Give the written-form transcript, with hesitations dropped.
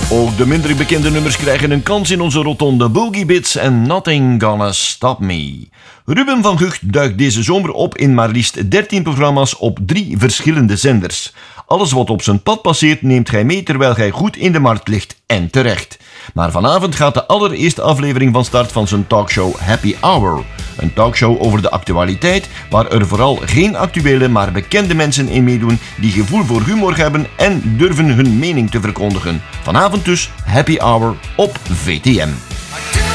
Ook de minder bekende nummers krijgen een kans in onze rotonde Boogie Bits en Nothing Gonna Stop Me. Ruben van Gucht duikt deze zomer op in maar liefst 13 programma's op 3 verschillende zenders. Alles wat op zijn pad passeert neemt gij mee terwijl gij goed in de markt ligt en terecht. Maar vanavond gaat de allereerste aflevering van start van zijn talkshow Happy Hour. Een talkshow over de actualiteit waar er vooral geen actuele maar bekende mensen in meedoen die gevoel voor humor hebben en durven hun mening te verkondigen. Vanavond dus Happy Hour op VTM.